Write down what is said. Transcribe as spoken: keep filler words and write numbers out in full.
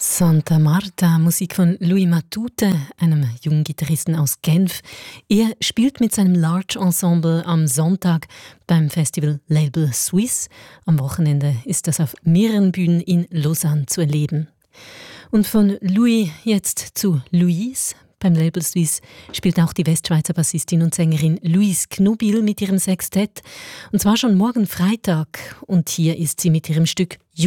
Santa Marta, Musik von Louis Matute, einem jungen Gitarristen aus Genf. Er spielt mit seinem Large Ensemble am Sonntag beim Festival Label Suisse. Am Wochenende ist das auf mehreren Bühnen in Lausanne zu erleben. Und von Louis jetzt zu Louise. Beim Label Suisse spielt auch die Westschweizer Bassistin und Sängerin Louise Knubil mit ihrem Sextett. Und zwar schon morgen Freitag. Und hier ist sie mit ihrem Stück